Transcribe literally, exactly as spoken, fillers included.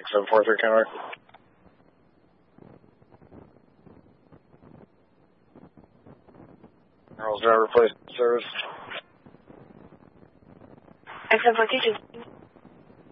seven four three Kenworth. Earl's driver, place service. X seven four two.